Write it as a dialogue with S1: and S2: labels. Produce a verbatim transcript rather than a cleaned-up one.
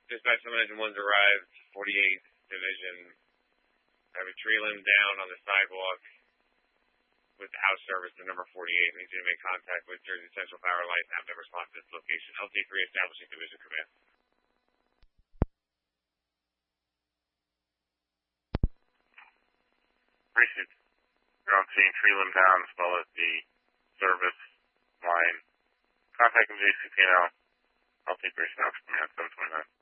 S1: Dispatch seven nine one arrived, forty-eighth Division. I have a tree limb down on the sidewalk with house service to number forty-eight. I need you to make contact with Jersey Central Power Lights and have them respond to this location. L T three establishing Division Command.
S2: Appreciate it. You're on scene, tree limb down as well as the service line. Contacting J C P N L, L T three establishing Command seven twenty-nine.